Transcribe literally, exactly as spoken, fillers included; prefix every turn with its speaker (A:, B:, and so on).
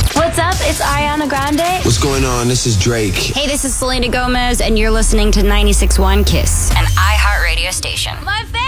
A: What's up? It's Ariana Grande.
B: What's going on? This is Drake.
C: Hey, this is Selena Gomez, and you're listening to ninety-six point one KISS, an iHeartRadio station.
A: My favorite.